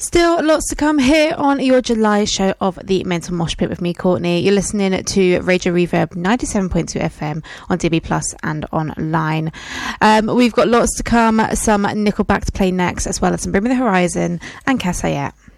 Still lots to come here on your July show of the Mental Mosh Pit with me, Courtney. You're listening to Radio Reverb 97.2 FM on DB Plus and online. We've got lots to come, some Nickelback to play next, as well as some Bring Me the Horizon and Cassayette.